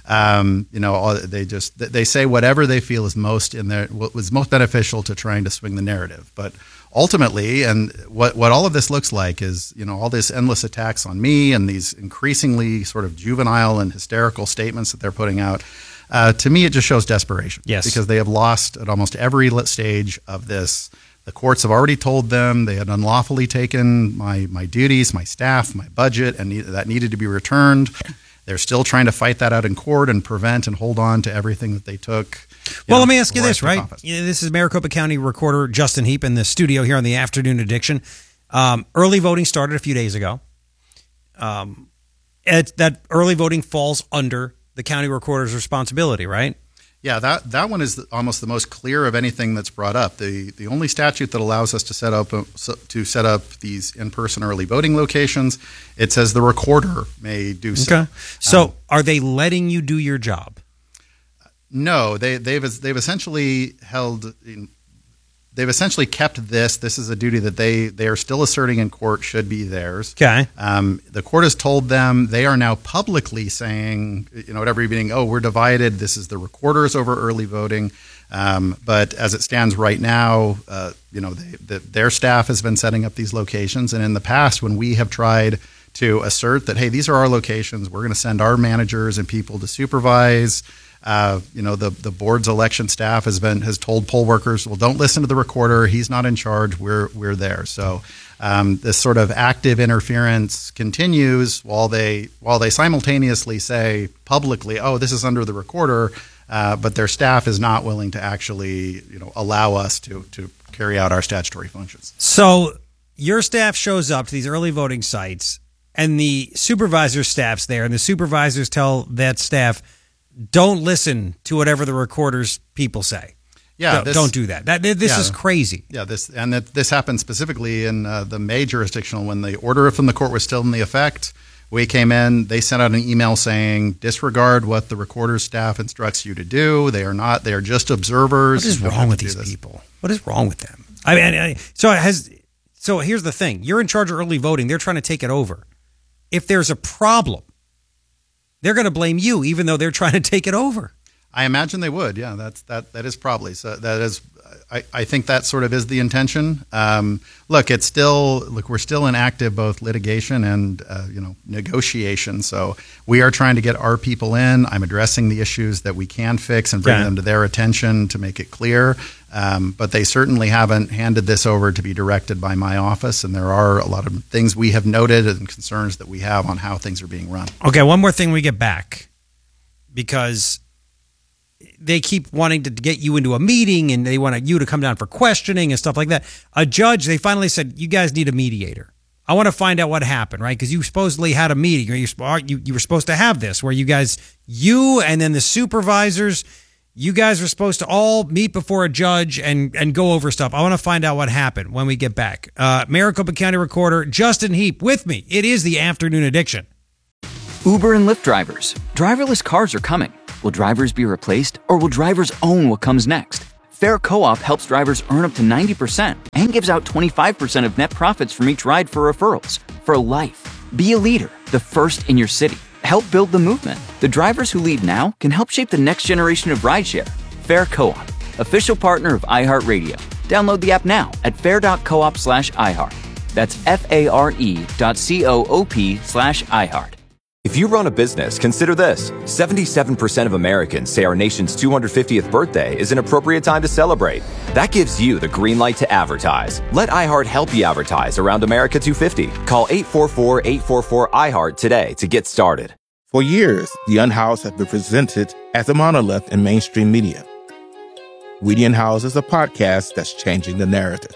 Um, you know, all- they just they say whatever they feel is most in their what was most beneficial to trying to swing the narrative, but. Ultimately, and what what all of this looks like is, you know, all this endless attacks on me and these increasingly sort of juvenile and hysterical statements that they're putting out. Uh, to me, it just shows desperation. Yes. Because they have lost at almost every li- stage of this. The courts have already told them they had unlawfully taken my my duties, my staff, my budget, and need, that needed to be returned. They're still trying to fight that out in court and prevent and hold on to everything that they took. Well, know, let me ask you before I this, took right? office. Yeah, this is Maricopa County Recorder Justin Heap in the studio here on the Afternoon Addiction. Um, early voting started a few days ago. Um, it, that early voting falls under the county recorder's responsibility, right? Yeah, that, that one is the, almost the most clear of anything that's brought up. The the only statute that allows us to set up uh, to set up these in-person early voting locations, it says the recorder may do so. Okay. So, Um, are they letting you do your job? No, they they've they've essentially held. They've essentially kept this. This is a duty that they, they are still asserting in court should be theirs. Okay. Um, the court has told them they are now publicly saying, you know, at every meeting, oh, we're divided. This is the recorders over early voting. Um, but as it stands right now, uh, you know, they, the, their staff has been setting up these locations. And in the past, when we have tried to assert that, hey, these are our locations, we're going to send our managers and people to supervise. Uh, you know, the, the board's election staff has been has told poll workers, well, don't listen to the recorder. He's not in charge. We're we're there. So um, this sort of active interference continues while they while they simultaneously say publicly, oh, this is under the recorder, uh, but their staff is not willing to actually, you know, allow us to to carry out our statutory functions. So your staff shows up to these early voting sites, and the supervisor staff's there, and the supervisors tell that staff, don't listen to whatever the recorder's people say. Yeah, no, this, don't do that. That this yeah, is crazy. Yeah, this and that this happened specifically in uh, the May jurisdictional when the order from the court was still in the effect. We came in, they sent out an email saying disregard what the recorder's staff instructs you to do. They are not. They are just observers. What is You don't wrong have with to do these this. people? What is wrong with them? I mean, I, so it has. So here's the thing: you're in charge of early voting. They're trying to take it over. If there's a problem, they're going to blame you, even though they're trying to take it over. I imagine they would. Yeah, that's that. That is probably so. That is. I, I think that sort of is the intention. Um, look, it's still look. We're still in active both litigation and uh, you know negotiation. So we are trying to get our people in. I'm addressing the issues that we can fix and bring Okay. them to their attention to make it clear. Um, but they certainly haven't handed this over to be directed by my office. And there are a lot of things we have noted and concerns that we have on how things are being run. Okay, one more thing we get back, because they keep wanting to get you into a meeting and they want you to come down for questioning and stuff like that. A judge, they finally said, you guys need a mediator. I want to find out what happened, right? Because you supposedly had a meeting, or you, you you were supposed to have this where you guys, you and then the supervisors, you guys were supposed to all meet before a judge and, and go over stuff. I want to find out what happened when we get back. Uh, Maricopa County Recorder Justin Heap with me. It is the Afternoon Addiction. Uber and Lyft drivers. Driverless cars are coming. Will drivers be replaced, or will drivers own what comes next? Fair Co-op helps drivers earn up to ninety percent and gives out twenty-five percent of net profits from each ride for referrals. For life. Be a leader, the first in your city. Help build the movement. The drivers who lead now can help shape the next generation of rideshare. Fair Co-op, official partner of iHeartRadio. Download the app now at fair.coop slash iHeart. That's F-A-R-E dot C-O-O-P slash iHeart. If you run a business, consider this. seventy-seven percent of Americans say our nation's two hundred fiftieth birthday is an appropriate time to celebrate. That gives you the green light to advertise. Let iHeart help you advertise around America two fifty. Call eight four four, eight four four, I heart today to get started. For years, the Unhoused have been presented as a monolith in mainstream media. We the Unhoused is a podcast that's changing the narrative.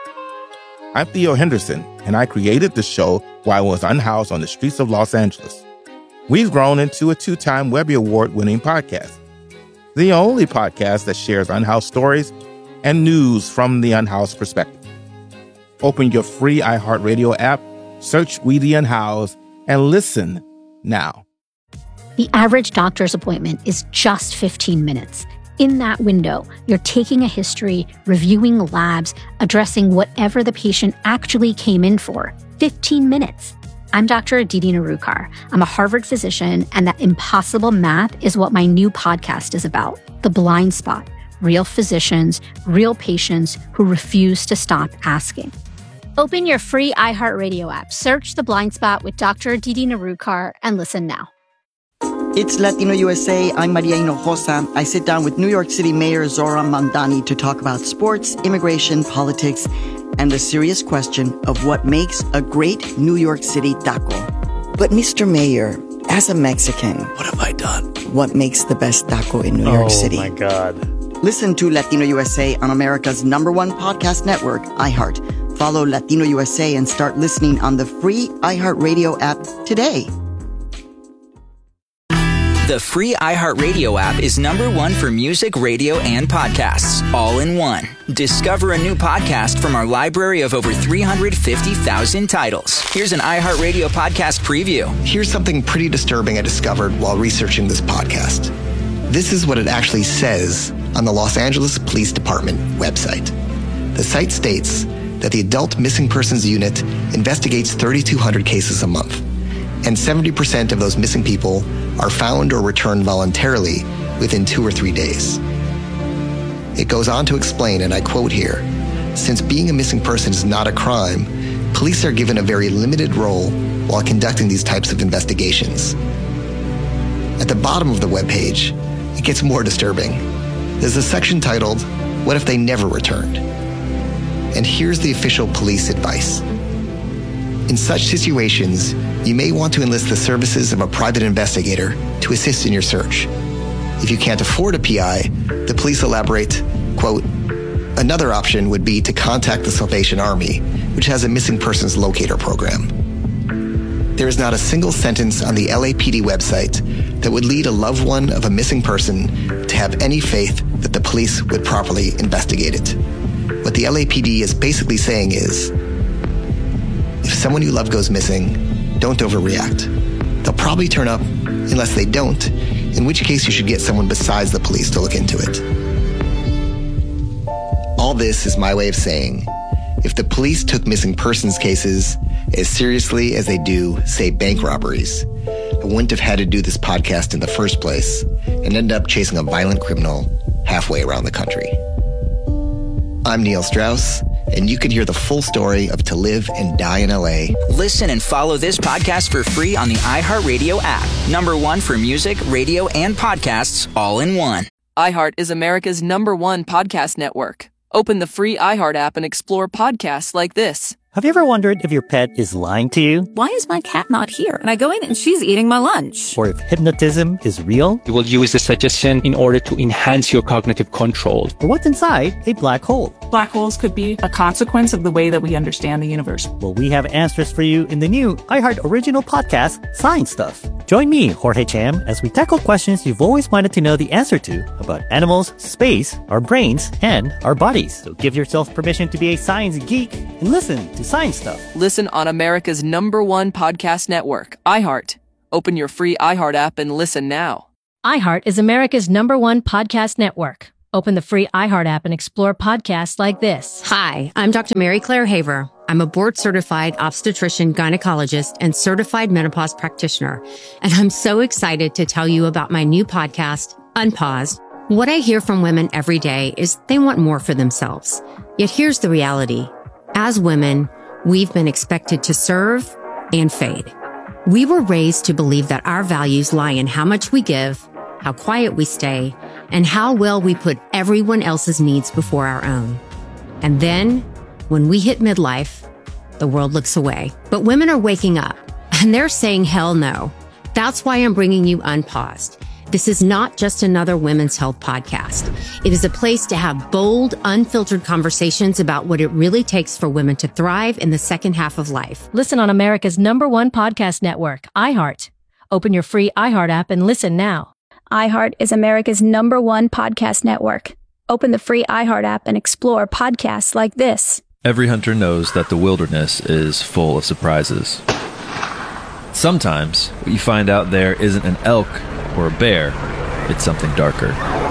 I'm Theo Henderson, and I created the show while I was unhoused on the streets of Los Angeles. We've grown into a two-time Webby Award-winning podcast, the only podcast that shares unhoused stories and news from the unhoused perspective. Open your free iHeartRadio app, search We the Unhoused, and listen now. The average doctor's appointment is just fifteen minutes. In that window, you're taking a history, reviewing labs, addressing whatever the patient actually came in for. fifteen minutes. I'm Doctor Aditi Narukar. I'm a Harvard physician, and that impossible math is what my new podcast is about. The Blind Spot. Real physicians, real patients who refuse to stop asking. Open your free iHeartRadio app, search The Blind Spot with Doctor Aditi Narukar, and listen now. It's Latino U S A. I'm Maria Hinojosa. I sit down with New York City Mayor Zoran Mandani to talk about sports, immigration, politics, and the serious question of what makes a great New York City taco. But Mister Mayor, As a Mexican, what have I done? What makes the best taco in New York City? Oh, my God. Listen to Latino U S A on America's number one podcast network, iHeart. Follow Latino U S A and start listening on the free iHeartRadio app today. The free iHeartRadio app is number one for music, radio, and podcasts, all in one. Discover a new podcast from our library of over three hundred fifty thousand titles. Here's an iHeartRadio podcast preview. Here's something pretty disturbing I discovered while researching this podcast. This is what it actually says on the Los Angeles Police Department website. The site states that the Adult Missing Persons Unit investigates thirty-two hundred cases a month, and seventy percent of those missing people are found or returned voluntarily within two or three days. It goes on to explain, and I quote here, since being a missing person is not a crime, police are given a very limited role while conducting these types of investigations. At the bottom of the webpage, it gets more disturbing. There's a section titled, What If They Never Returned? And here's the official police advice. In such situations, you may want to enlist the services of a private investigator to assist in your search. If you can't afford a P I, the police elaborate, quote, another option would be to contact the Salvation Army, which has a missing persons locator program. There is not a single sentence on the L A P D website that would lead a loved one of a missing person to have any faith that the police would properly investigate it. What the L A P D is basically saying is, if someone you love goes missing, don't overreact. They'll probably turn up unless they don't, in which case you should get someone besides the police to look into it. All this is my way of saying, if the police took missing persons cases as seriously as they do, say, bank robberies, I wouldn't have had to do this podcast in the first place and end up chasing a violent criminal halfway around the country. I'm Neil Strauss, and you can hear the full story of To Live and Die in L A. Listen and follow this podcast for free on the iHeartRadio app. Number one for music, radio, and podcasts, all in one. iHeart is America's number one podcast network. Open the free iHeart app and explore podcasts like this. Have you ever wondered if your pet is lying to you? Why is my cat not here? And I go in and she's eating my lunch. Or if hypnotism is real? You will use the suggestion in order to enhance your cognitive control. Or what's inside a black hole? Black holes could be a consequence of the way that we understand the universe. Well, we have answers for you in the new iHeart original podcast, Science Stuff. Join me, Jorge Cham, as we tackle questions you've always wanted to know the answer to about animals, space, our brains, and our bodies. So give yourself permission to be a science geek and listen to Science Stuff. Listen on America's number one podcast network, iHeart. Open your free iHeart app and listen now. iHeart is America's number one podcast network. Open the free iHeart app and explore podcasts like this. Hi, I'm Doctor Mary Claire Haver. I'm a board-certified obstetrician, gynecologist, and certified menopause practitioner. And I'm so excited to tell you about my new podcast, Unpaused. What I hear from women every day is they want more for themselves. Yet here's the reality. As women, we've been expected to serve and fade. We were raised to believe that our values lie in how much we give, how quiet we stay, and how well we put everyone else's needs before our own. And then, when we hit midlife, the world looks away. But women are waking up, and they're saying hell no. That's why I'm bringing you Unpaused. This is not just another women's health podcast. It is a place to have bold, unfiltered conversations about what it really takes for women to thrive in the second half of life. Listen on America's number one podcast network, iHeart. Open your free iHeart app and listen now. iHeart is America's number one podcast network. Open the free iHeart app and explore podcasts like this. Every hunter knows that the wilderness is full of surprises. Sometimes, what you find out there isn't an elk or a bear, it's something darker.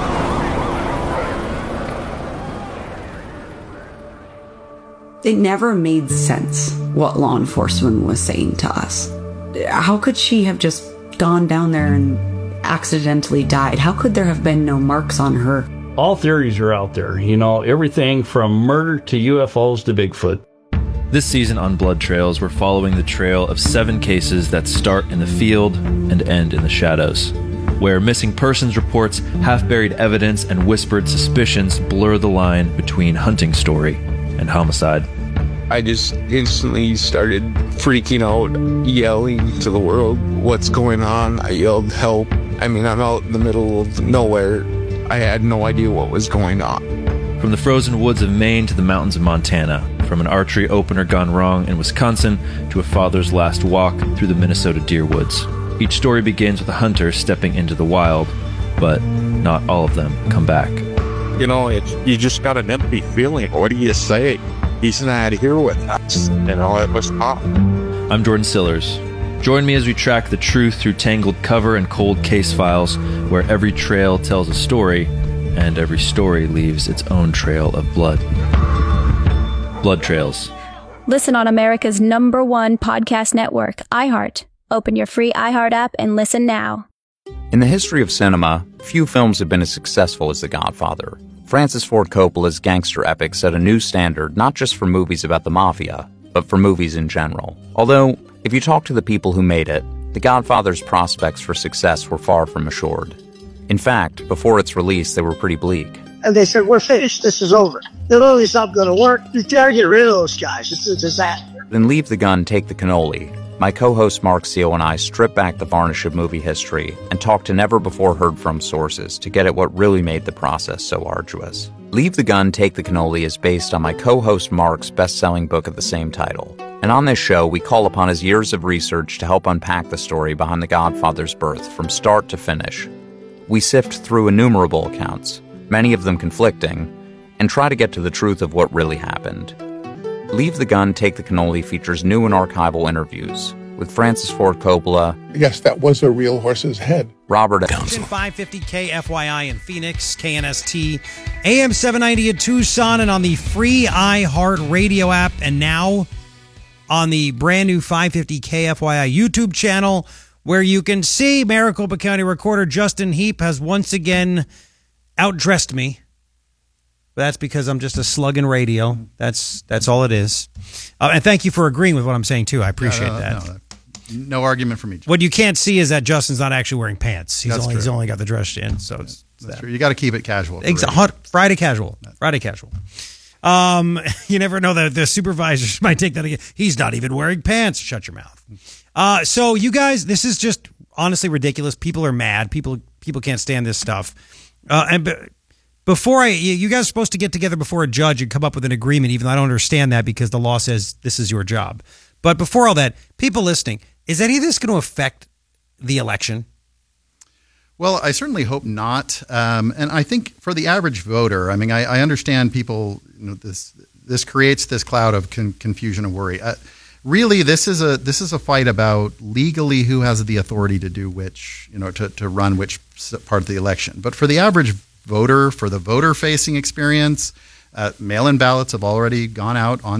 It never made sense what law enforcement was saying to us. How could she have just gone down there and accidentally died? How could there have been no marks on her? All theories are out there, you know, everything from murder to U F Os to Bigfoot. This season on Blood Trails, we're following the trail of seven cases that start in the field and end in the shadows, where missing persons reports, half-buried evidence, and whispered suspicions blur the line between hunting story and homicide. I just instantly started freaking out, yelling to the world, what's going on? I yelled, help. I mean, I'm out in the middle of nowhere. I had no idea what was going on. From the frozen woods of Maine to the mountains of Montana, from an archery opener gone wrong in Wisconsin to a father's last walk through the Minnesota deer woods. Each story begins with a hunter stepping into the wild, but not all of them come back. You know, it's, you just got an empty feeling. What do you say? He's not here with us. You know, it was tough. I'm Jordan Sillers. Join me as we track the truth through tangled cover and cold case files, where every trail tells a story, and every story leaves its own trail of blood. Blood Trails. Listen on America's number one podcast network, iHeart. Open your free iHeart app and listen now. In the history of cinema, few films have been as successful as The Godfather. Francis Ford Coppola's gangster epic set a new standard not just for movies about the mafia, but for movies in general. Although, if you talk to the people who made it, The Godfather's prospects for success were far from assured. In fact, before its release, they were pretty bleak. And they said, we're finished, this is over. Literally, it's not going to work. You gotta get rid of those guys. It's a disaster. Then Leave the Gun, Take the Cannoli. My co-host Mark Seal and I strip back the varnish of movie history and talk to never-before-heard-from sources to get at what really made the process so arduous. Leave the Gun, Take the Cannoli is based on my co-host Mark's best-selling book of the same title. And on this show, we call upon his years of research to help unpack the story behind The Godfather's birth from start to finish. We sift through innumerable accounts, many of them conflicting, and try to get to the truth of what really happened. Leave the Gun, Take the Cannoli features new and archival interviews with Francis Ford Coppola. Yes, that was a real horse's head. Robert five fifty K F Y I in Phoenix, K N S T, A M seven ninety in Tucson, and on the free iHeart Radio app, and now on the brand new five fifty K F Y I YouTube channel, where you can see Maricopa County Recorder Justin Heap has once again outdressed me. That's because I'm just a slug in radio. That's that's all it is. Uh, and thank you for agreeing with what I'm saying, too. I appreciate no, no, that. No, no argument from me. What you can't see is that Justin's not actually wearing pants. He's, That's only, true. he's only got the dress in. So it's, it's That's that. true. You got to keep it casual. Exactly. Friday casual. Friday casual. Um, you never know that the supervisors might take that again. He's not even wearing pants. Shut your mouth. Uh, so you guys, this is just honestly ridiculous. People are mad. People people can't stand this stuff. Uh, and b- before I, you guys are supposed to get together before a judge and come up with an agreement, even though I don't understand that because the law says this is your job. But before all that, people listening, is any of this going to affect the election? Well, I certainly hope not. Um, and I think for the average voter, I mean, I, I understand people, you know, this this creates this cloud of con- confusion and worry. Uh, really, this is a this is a fight about legally who has the authority to do which, you know, to, to run which part of the election. But for the average voter, for the voter-facing experience, uh, mail-in ballots have already gone out on